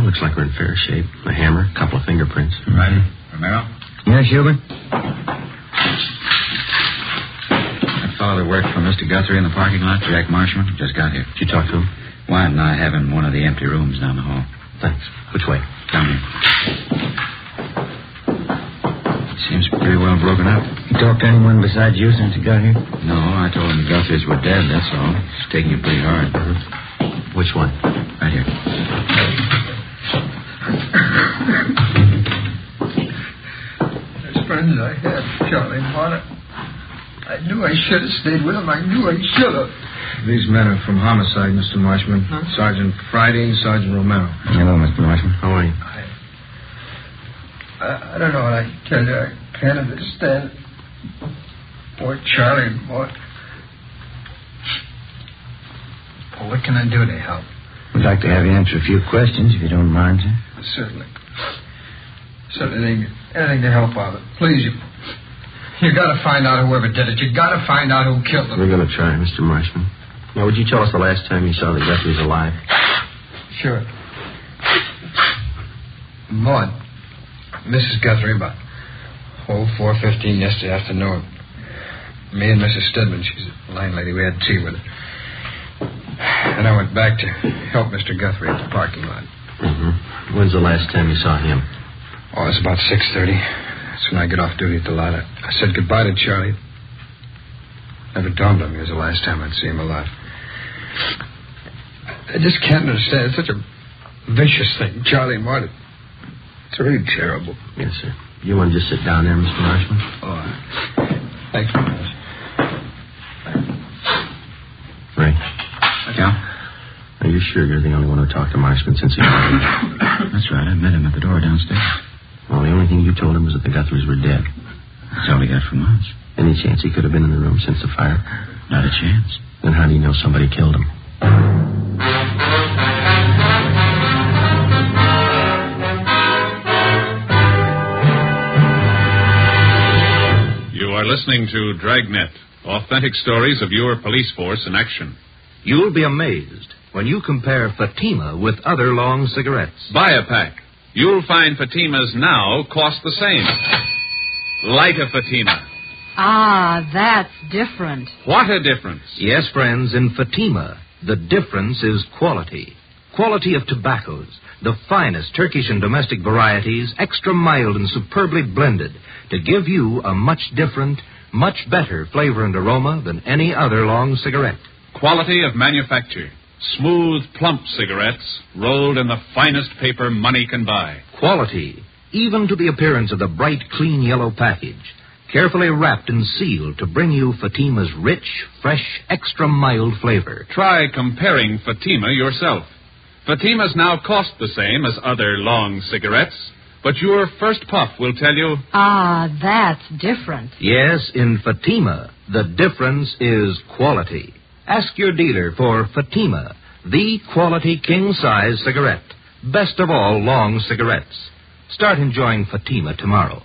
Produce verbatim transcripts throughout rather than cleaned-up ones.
looks like we're in fair shape. A hammer, a couple of fingerprints. Righty. Romero? Yes, Hubert? That fellow that worked for Mister Guthrie in the parking lot, Jack Marshman, just got here. Did you talk to him? Wyatt and I have him in one of the empty rooms down the hall. Thanks. Which way? Down here. Seems pretty well broken up. You talked to anyone besides you since you got here? No, I told him the Guthries were dead, that's all. It's taking it pretty hard. Mm-hmm. Which one? Right here. As friends I had, Charlie Martin. I knew I should have stayed with him. I knew I should have. These men are from homicide, Mister Marshman. Huh? Sergeant Friday and Sergeant Romero. Hello, Mister Marshman. How are you? I, I, I don't know what I can tell you. I can't understand. Boy, Charlie, boy. Well, what can I do to help? We'd like to have you answer a few questions, if you don't mind, sir. Certainly. Certainly anything, anything to help out. Please, you. You got to find out whoever did it. You got to find out who killed them. We're going to try, Mister Marshman. Now, would you tell us the last time you saw the Guthries alive? Sure. Maud, Missus Guthrie, about oh four fifteen yesterday afternoon. Me and Missus Stedman, she's a landlady. We had tea with her. And I went back to help Mister Guthrie at the parking lot. Mm-hmm. When's the last time you saw him? Oh, it's about six thirty. That's when I get off duty at the lot. I, I said goodbye to Charlie. Never dawned on me it was the last time I'd see him alive. I just can't understand. It's such a vicious thing. Charlie and Martin. It's really terrible. Yes, sir. You want to just sit down there, Mister Marshman? Oh, I... Thanks very much. Ray. Yeah? Are you sure you're the only one who talked to Marshman since he died? That's right. I met him at the door downstairs. Well, the only thing you told him was that the Guthries were dead. That's all he got from us. Any chance he could have been in the room since the fire? Not a chance. Then how do you know somebody killed him? You are listening to Dragnet, authentic stories of your police force in action. You'll be amazed when you compare Fatima with other long cigarettes. Buy a pack. You'll find Fatimas now cost the same. Light a Fatima. Ah, that's different. What a difference. Yes, friends, in Fatima, the difference is quality. Quality of tobaccos, the finest Turkish and domestic varieties, extra mild and superbly blended, to give you a much different, much better flavor and aroma than any other long cigarette. Quality of manufacture. Smooth, plump cigarettes rolled in the finest paper money can buy. Quality, even to the appearance of the bright, clean yellow package. Carefully wrapped and sealed to bring you Fatima's rich, fresh, extra mild flavor. Try comparing Fatima yourself. Fatimas now cost the same as other long cigarettes, but your first puff will tell you... Ah, that's different. Yes, in Fatima, the difference is quality. Ask your dealer for Fatima, the quality king-size cigarette. Best of all long cigarettes. Start enjoying Fatima tomorrow.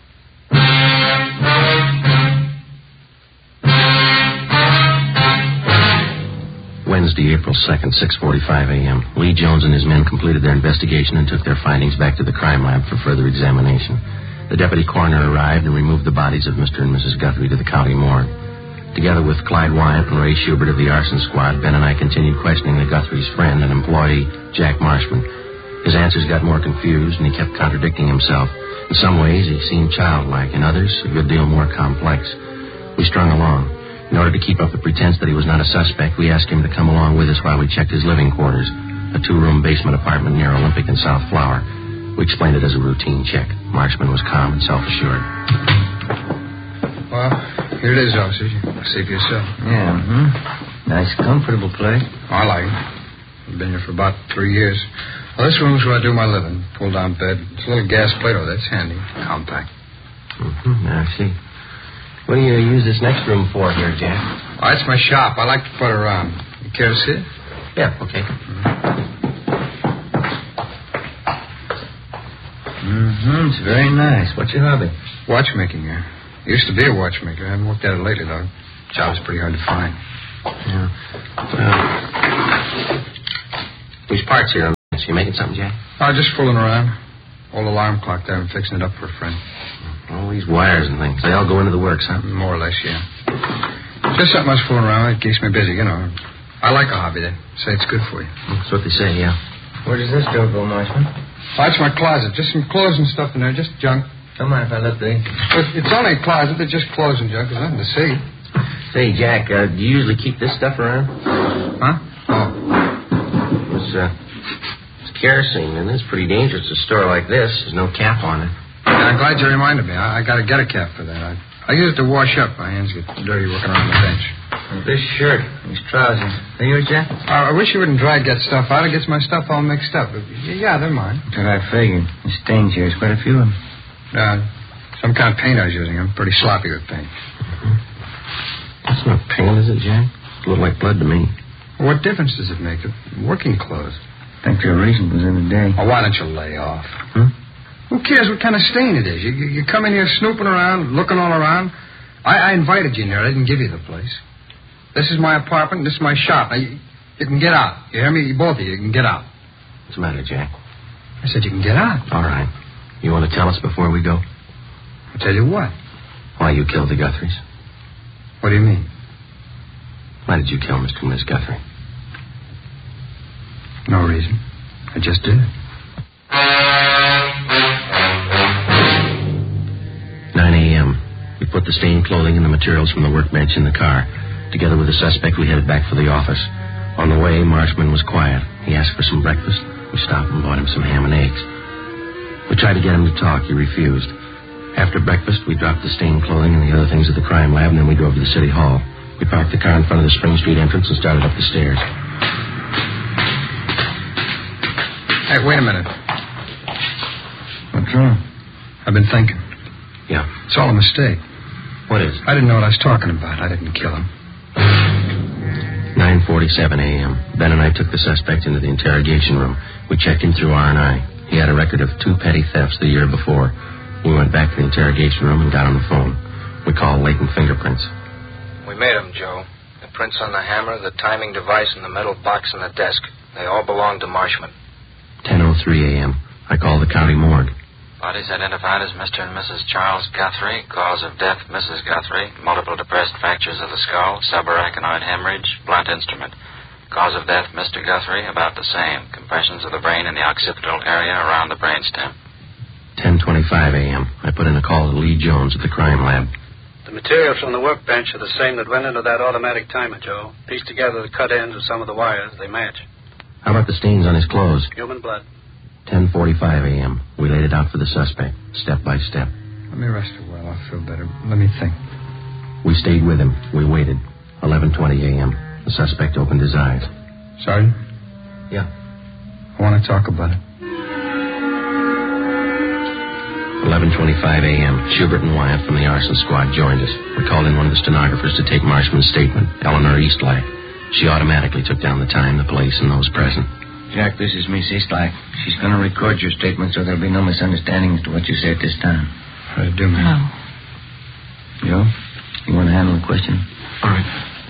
Wednesday, April second, six forty-five a.m. Lee Jones and his men completed their investigation and took their findings back to the crime lab for further examination. The deputy coroner arrived and removed the bodies of Mister and Missus Guthrie to the county morgue. Together with Clyde Wyatt and Ray Schubert of the arson squad, Ben and I continued questioning the Guthrie's friend and employee, Jack Marshman. His answers got more confused, and he kept contradicting himself. In some ways, he seemed childlike. In others, a good deal more complex. We strung along. In order to keep up the pretense that he was not a suspect, we asked him to come along with us while we checked his living quarters, a two-room basement apartment near Olympic and South Flower. We explained it as a routine check. Marshman was calm and self-assured. Well, here it is, officers. See for yourself. Yeah, mm-hmm. Nice, comfortable place. I like it. I've been here for about three years. Well, this room's where I do my living. Pull-down bed. It's a little gas Play-Doh. That's handy. Compact. Mm-hmm. I see. What do you use this next room for here, Jack? Oh, it's my shop. I like to put around. You care to see it? Yeah, okay. Mm-hmm. It's very nice. What's your hobby? Watchmaking here. Used to be a watchmaker. I haven't worked at it lately, though. Job's pretty hard to find. Yeah. Well, these parts here So you making something, Jack? I was just fooling around. Old alarm clock there. I'm fixing it up for a friend. All these wires and things. They all go into the works, huh? More or less, yeah. Just something I was fooling around with. It keeps me busy, you know. I like a hobby. They say it's good for you. That's what they say, yeah. Where does this door go, Marshman? That's my closet. Just some clothes and stuff in there. Just junk. Don't mind if I look, Lee. But it's only a closet. It's just clothes and junk. There's nothing to see. Say, Jack, uh, do you usually keep this stuff around? Huh? Oh. It's, uh, it's kerosene, and it's pretty dangerous to store like this. There's no cap on it. Yeah, I'm glad you reminded me. I, I got to get a cap for that. I, I use it to wash up. My hands get dirty working around the bench. This shirt, these trousers. Are yours, Jack? Uh, I wish you wouldn't try to get stuff out. It gets my stuff all mixed up. Yeah, they're mine. That's what I figured. The stains here is quite a few of them. Uh, some kind of paint I was using. I'm pretty sloppy with paint. Mm-hmm. That's not paint, is it, Jack? It looked like blood to me. What difference does it make? Working clothes. I think your reason was in the day. Oh, why don't you lay off? Hmm? Who cares what kind of stain it is? You, you, you come in here snooping around, looking all around. I, I invited you in here. I didn't give you the place. This is my apartment. This is my shop. Now, you, you can get out. You hear me? Both of you, you can get out. What's the matter, Jack? I said you can get out. All right. You want to tell us before we go? I'll tell you what. Why you killed the Guthries? What do you mean? Why did you kill Mister and Miss Guthrie? No reason. I just did. nine a.m. We put the stained clothing and the materials from the workbench in the car. Together with the suspect, we headed back for the office. On the way, Marshman was quiet. He asked for some breakfast. We stopped and bought him some ham and eggs. We tried to get him to talk. He refused. After breakfast, we dropped the stained clothing and the other things at the crime lab, and then we drove to the city hall. We parked the car in front of the Spring Street entrance and started up the stairs. Hey, wait a minute. What's wrong? I've been thinking. Yeah. It's all a mistake. What is? I didn't know what I was talking about. I didn't kill him. nine forty-seven a.m. Ben and I took the suspect into the interrogation room. We checked him through R and I. He had a record of two petty thefts the year before. We went back to the interrogation room and got on the phone. We called latent fingerprints. We made them, Joe. The prints on the hammer, the timing device, and the metal box on the desk. They all belong to Marshman. ten oh three a.m. I called the county morgue. Bodies identified as Mister and Missus Charles Guthrie. Cause of death, Missus Guthrie. Multiple depressed fractures of the skull. Subarachnoid hemorrhage. Blunt instrument. Cause of death, Mister Guthrie. About the same. Compressions of the brain in the occipital area around the brainstem. ten twenty-five a.m. I put in a call to Lee Jones at the crime lab. The materials from the workbench are the same that went into that automatic timer, Joe. Piece together the cut ends of some of the wires. They match. How about the stains on his clothes? Human blood. ten forty-five a.m. We laid it out for the suspect, step by step. Let me rest a while. I'll feel better. Let me think. We stayed with him. We waited. eleven twenty a.m. The suspect opened his eyes. Sergeant? Yeah? I want to talk about it. eleven twenty-five a.m. Schubert and Wyatt from the arson squad joined us. We called in one of the stenographers to take Marshman's statement, Eleanor Eastlack. She automatically took down the time, the place, and those present. Jack, this is Miss Eastlack. She's going to record your statement so there'll be no misunderstanding as to what you say at this time. How do you do, man? Oh. Joe, you want to handle the question? All right.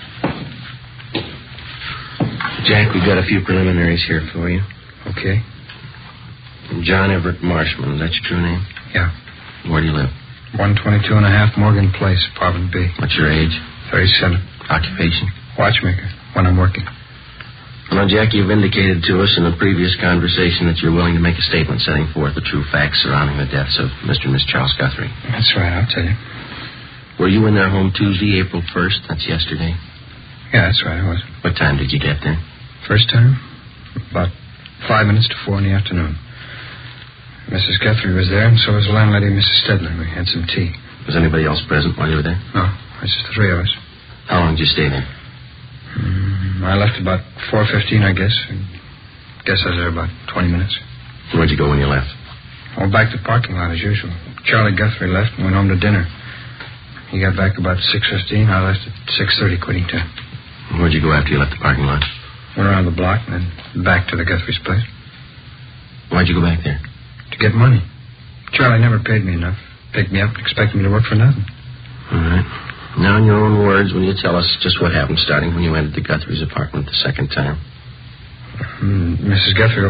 Jack, we've got a few preliminaries here for you. Okay. John Everett Marshman, is that your true name? Yeah. Where do you live? one twenty-two and a half Morgan Place, apartment B. What's your age? thirty-seven. Occupation? Watchmaker, when I'm working. Well, Jack, you've indicated to us in a previous conversation that you're willing to make a statement setting forth the true facts surrounding the deaths of Mister and Miss Charles Guthrie. That's right, I'll tell you. Were you in their home Tuesday, April first? That's yesterday. Yeah, that's right, I was. What time did you get there? First time? About five minutes to four in the afternoon. Missus Guthrie was there, and so was landlady Missus Stedman. We had some tea. Was anybody else present while you were there? No, it's just the three of us. How long did you stay there? Mm, I left about four fifteen, I guess. I guess I was there about twenty minutes. Where'd you go when you left? I went back to the parking lot as usual. Charlie Guthrie left and went home to dinner. He got back about six fifteen. I left at six thirty, quitting time. Where'd you go after you left the parking lot? Went around the block and then back to the Guthrie's place. Why'd you go back there? To get money. Charlie never paid me enough. Picked me up and expected me to work for nothing. All right. Now, in your own words, will you tell us just what happened starting when you entered the Guthrie's apartment the second time? Mm, Missus Guthrie opened the door.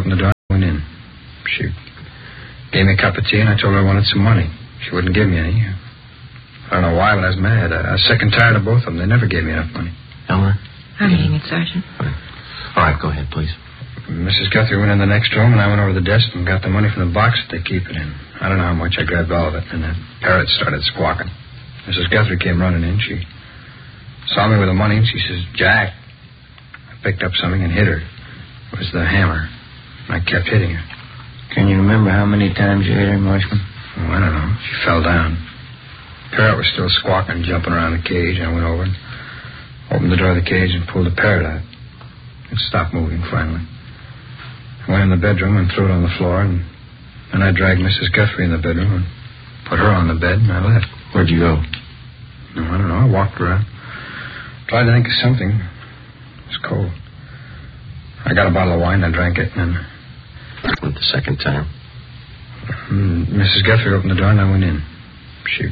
went in. She gave me a cup of tea, and I told her I wanted some money. She wouldn't give me any. I don't know why, but I was mad. I, I was sick and tired of both of them. They never gave me enough money. Eleanor? I'm reading it, Sergeant. All right, go ahead, please. Missus Guthrie went in the next room, and I went over to the desk and got the money from the box that they keep it in. I don't know how much. I grabbed all of it, and the parrot started squawking. Missus Guthrie came running in. She saw me with the money, and she says, Jack. I picked up something and hit her. It was the hammer. And I kept hitting her. Can you remember how many times you hit her, Marshman? Oh, I don't know. She fell down. The parrot was still squawking, jumping around the cage. I went over and opened the door of the cage and pulled the parrot out. It stopped moving finally. I went in the bedroom and threw it on the floor, and then I dragged Missus Guthrie in the bedroom and put her on the bed, and I left. Where'd you go? No, I don't know. I walked around. Tried to think of something. It was cold. I got a bottle of wine, I drank it, and then... Went the second time. Missus Guthrie opened the door, and I went in. She